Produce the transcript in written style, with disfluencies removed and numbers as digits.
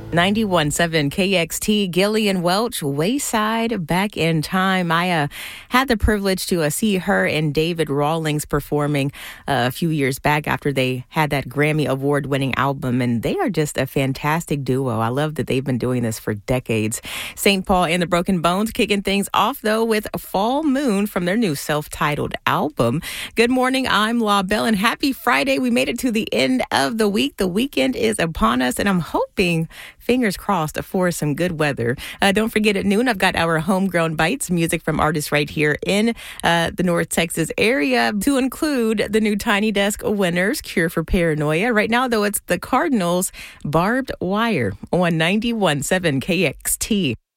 91.7 KXT, Gillian Welch, Wayside, Back in Time. I had the privilege to see her and David Rawlings performing a few years back after they had that Grammy Award-winning album, and they are just a fantastic duo. I love that they've been doing this for decades. St. Paul and the Broken Bones kicking things off, though, with Fall Moon from their new self-titled album. Good morning, I'm La Belle, and happy Friday. We made it to the end of the week. The weekend is upon us, and I'm hoping, fingers crossed, for some good weather. Don't forget, at noon, I've got our Homegrown Bites, music from artists right here in the North Texas area, to include the new Tiny Desk winners, Cure for Paranoia. Right now, though, it's the Cardinals' Barbed Wire on 91.7 KXT.